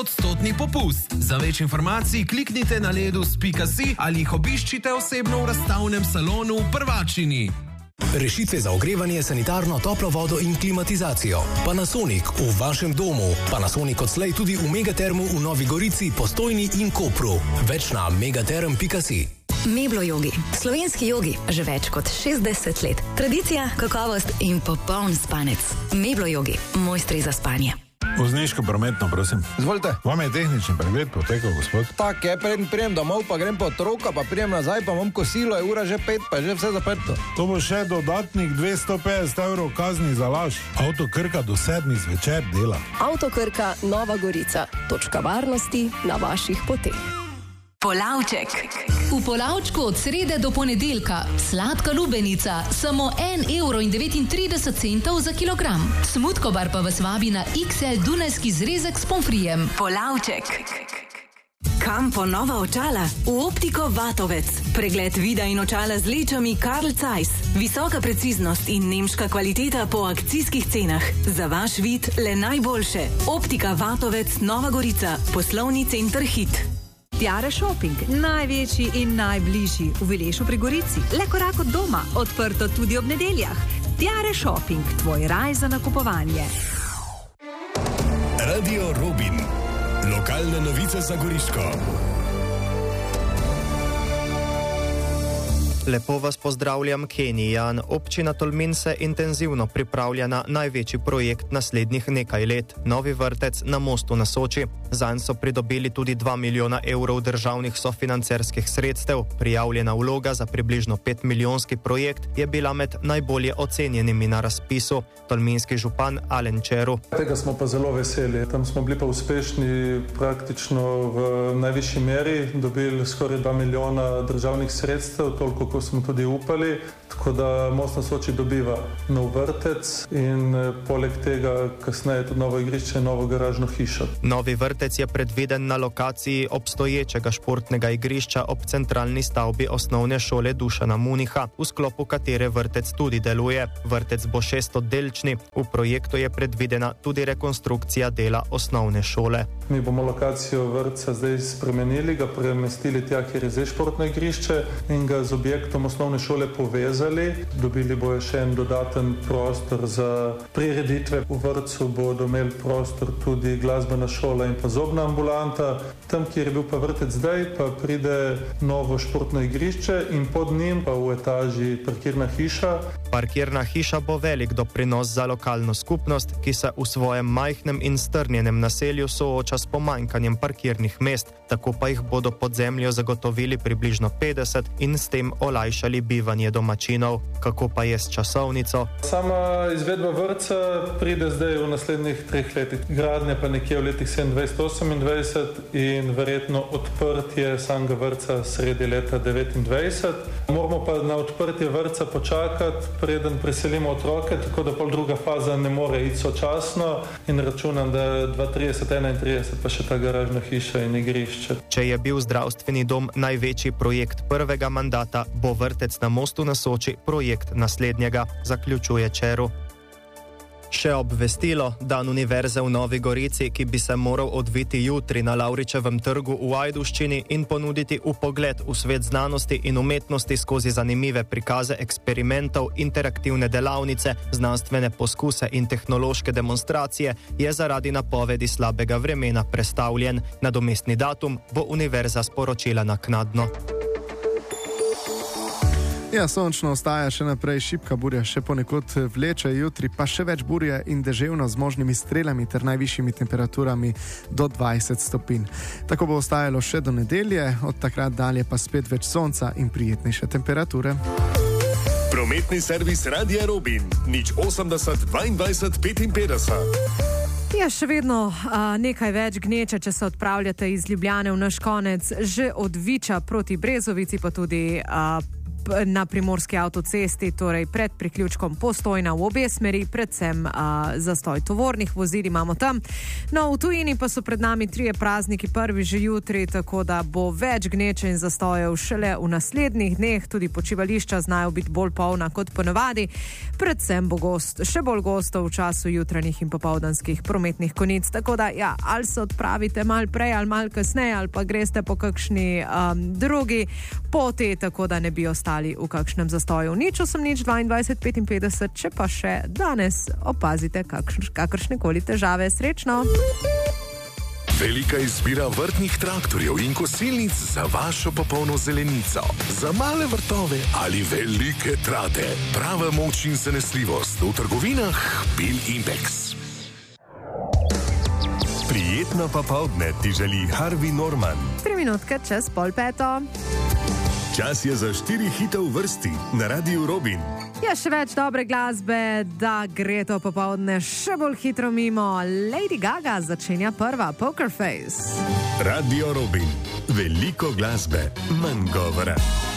Odstotni popust. Za več informacij kliknite na ledus.si ali jih obiščite osebno v razstavnem salonu v Prvačini. Rešitve za ogrevanje, sanitarno, toplo vodo in klimatizacijo. Panasonic v vašem domu. Panasonic odslej tudi v Megatermu v Novi Gorici, Postojni in Kopru. Več na megaterm.si. Meblo jogi. Slovenski jogi že več kot 60 let. Tradicija, kakovost in popoln spanec. Meblo jogi. Mojstri za spanje. Vozniško prometno, prosim. Izvolite. Vam je tehnični pregled potekal, gospod? Tak je, prijem domov, pa grem po otroka, pa prijem nazaj, pa imam kosilo, je ura že 5, pa je že vse zaprto. To bo še dodatnih 250 € kazni za laž. Avto Krka do 7 zvečer dela. Avto Krka Nova Gorica. Točka varnosti na vaših poteh. Polavček. V Polavčku od srede do ponedeljka sladka lubenica samo 1,39 € za kilogram. Smutkobar pa vas vabi na XL dunajski zrezek s pomfrijem. Polavček. Kam po nova očala? V Optiko Vatovec. Pregled vida in očala z lečami Carl Zeiss. Visoka preciznost in nemška kvaliteta po akcijskih cenah. Za vaš vid le najboljše. Optika Vatovec Nova Gorica. Poslovni center Hit. Tiare Shopping, največji in najbližji v Vilešu pri Gorici. Le korak od doma, odprto tudi ob nedeljah. Tiare Shopping, tvoj raj za nakupovanje. Radio Robin. Lokalne novice za Goriško. Lepo vas pozdravljam, Kenijan. Občina Tolmin se intenzivno pripravlja na največji projekt naslednjih nekaj let. Novi vrtec na mostu na Soči. Zanj so pridobili tudi 2 milijona € državnih sofinancerskih sredstev. Prijavljena vloga za približno 5 milijonski projekt je bila med najbolje ocenjenimi na razpisu. Tolminski župan Alen Čeru. Tega smo pa zelo veseli. Tam smo bili pa uspešni praktično v najvišji meri. Dobili skoraj 2 milijona državnih sredstev, toliko ko smo tudi upali, tako da most na Soči dobiva nov vrtec in poleg tega kasneje tudi novo igrišče in novo garažno hišo. Novi vrtec je predviden na lokaciji obstoječega športnega igrišča ob centralni stavbi osnovne šole Dušana Muniha, v sklopu katere vrtec tudi deluje. Vrtec bo 600-delčni. V projektu je predvidena tudi rekonstrukcija dela osnovne šole. Mi bomo lokacijo vrtca zdaj spremenili, ga premestili tja, kjer je zdaj športno igrišče in ga z objektom osnovne šole povezali. Dobili bojo še en dodaten prostor za prireditve. V vrtcu bodo imeli prostor tudi glasbena šola in pa zobna ambulanta. Tam, kjer je bil pa vrtec zdaj, pa pride novo športno igrišče in pod njim pa v etaži parkirna hiša. Parkirna hiša bo velik doprinos za lokalno skupnost, ki se v svojem majhnem in strnjenem naselju sooča s pomanjkanjem parkirnih mest. Tako pa jih bodo pod zemljo zagotovili približno 50 in s tem olajšali bivanje domačinov. Kako pa je s časovnico? Sama izvedba vrtca pride zdaj v naslednjih 3 letih. Gradnja pa nekje v letih 27-28 in verjetno odprtje samega vrtca sredi leta 29. Moramo pa na odprtje vrtca počakati, preden preselimo otroke, tako da pol druga faza ne more iti sočasno in računam, da 2030-31 pa še ta garažna hiša in igrišče. Če je bil zdravstveni dom največji projekt prvega mandata, bo vrtec na mostu na Soči projekt naslednjega, zaključuje Čeru. Še obvestilo, dan univerze v Novi Gorici, ki bi se moral odviti jutri na Lavričevem trgu v Ajdovščini in ponuditi vpogled v svet znanosti in umetnosti skozi zanimive prikaze eksperimentov, interaktivne delavnice, znanstvene poskuse in tehnološke demonstracije, je zaradi napovedi slabega vremena prestavljen. Nadomestni datum bo univerza sporočila naknadno. Ja, sončno ostaja še naprej, šibka burja še ponekod vleče, jutri pa še več burje in deževno z možnimi strelami ter najvišjimi temperaturami do 20 stopinj. Tako bo ostajalo še do nedelje, od takrat dalje pa spet več sonca in prijetnejše temperature. Prometni servis Radia Robin, 080 22 55. Ja, še vedno nekaj več gneče, če se odpravljate iz Ljubljane v naš konec, že od Viča proti Brezovici, pa tudi na primorski avtocesti, torej pred priključkom Postojna v obe smeri, predvsem zastoj tovornih vozil imamo tam. No, v tujini pa so pred nami 3 prazniki, prvi že jutri, tako da bo več gneče in zastojev šele v naslednjih dneh, tudi počivališča znajo biti bolj polna kot ponavadi, predvsem bo še bolj gosto v času jutranjih in popoldanskih prometnih konic, tako da ja, ali se odpravite mal prej ali mal kasneje, ali pa greste po kakšni drugi poti, tako da ne bi ostali v kakšnem zastoju. Nič 2255, če pa še danes opazite kakršnekoli težave. Srečno! Velika izbira vrtnih traktorjev in kosilnic za vašo popolno zelenico. Za male vrtove ali velike trate. Prava moč in zanesljivost v trgovinah Bil Impex. Prijetno popoldne ti želi Harvey Norman. 3 minutke čez 4:30. Čas je za 4 hite v vrsti na Radiu Robin. Je še več dobre glasbe, da gre to popoldne še bolj hitro mimo. Lady Gaga začenja prva, Poker Face. Radio Robin. Veliko glasbe, manj govora.